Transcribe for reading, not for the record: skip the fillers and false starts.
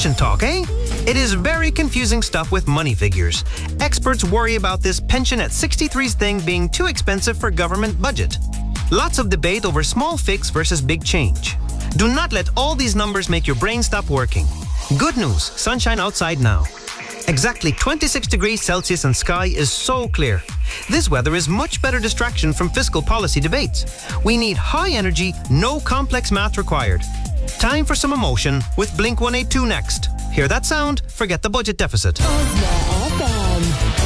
pension talk, eh? It is very confusing stuff with money figures. Experts worry about this pension at 63's thing being too expensive for government budget. Lots of debate over small fix versus big change. Do not let all these numbers make your brain stop working. Good news, sunshine outside now. Exactly 26 degrees Celsius and sky is so clear. This weather is much better distraction from fiscal policy debates. We need high energy, no complex math required. Time for some emotion with Blink 182 next. Hear that sound? Forget the budget deficit.